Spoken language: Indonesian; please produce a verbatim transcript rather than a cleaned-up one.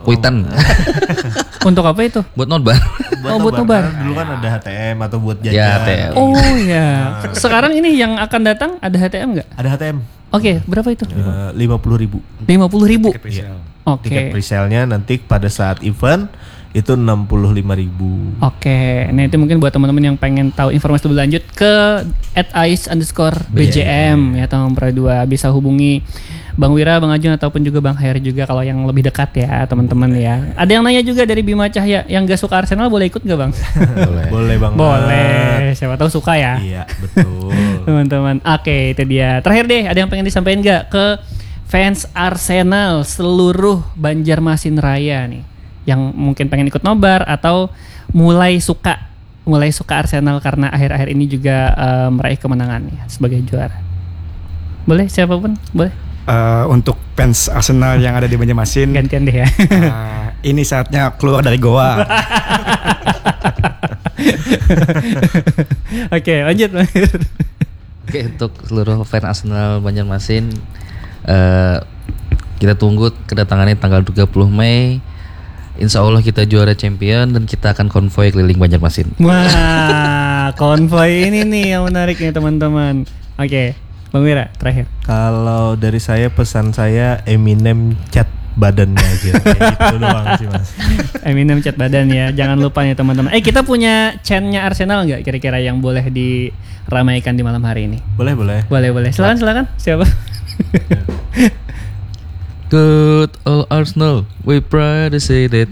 Kuitan. Untuk apa itu? Buat nobar. Oh, buat nobar. Dulu kan ada H T M atau buat jajan. Ya, H T M. Oh ya. Sekarang ini yang akan datang ada H T M nggak? Ada H T M. Oke, berapa itu? Lima puluh ribu. Lima puluh ribu. Oke. Tiket presale-nya nanti pada saat event itu enam puluh lima ribu. Oke, nah itu mungkin buat teman-teman yang pengen tahu informasi lebih lanjut ke at ais underscore bjm ya tahun dua bisa hubungi Bang Wira, Bang Ajun ataupun juga Bang Hair juga kalau yang lebih dekat ya teman-teman ya. Ada yang nanya juga dari Bima Cahya, yang gak suka Arsenal boleh ikut gak Bang? Boleh. Boleh Bang. Boleh, siapa tahu suka ya. Iya betul. Teman-teman, oke itu dia. Terakhir deh, ada yang pengen disampaikan gak ke fans Arsenal seluruh Banjarmasin Raya nih? Yang mungkin pengen ikut nobar atau mulai suka mulai suka Arsenal karena akhir-akhir ini juga uh, meraih kemenangan ya, sebagai juara. Boleh siapapun, boleh. Uh, untuk fans Arsenal yang ada di Banjarmasin, gantian deh ya. uh, ini saatnya keluar dari goa. Oke, lanjut. Oke, untuk seluruh fans Arsenal Banjarmasin, uh, kita tunggu kedatangannya tanggal tiga puluh Mei. Insya Allah kita juara champion dan kita akan konvoy keliling Banjarmasin. Wah, konvoy ini nih yang menarik nih teman-teman. Oke, Bang Wira terakhir. Kalau dari saya pesan saya Eminem cat badannya aja. Kayak gitu doang sih Mas. Eminem cat badan ya. Jangan lupa nih teman-teman. Eh kita punya chant-nya Arsenal nggak kira-kira yang boleh diramaikan di malam hari ini? Boleh boleh. Boleh boleh. Silakan silakan. Siapa? Good old Arsenal, we proud to say that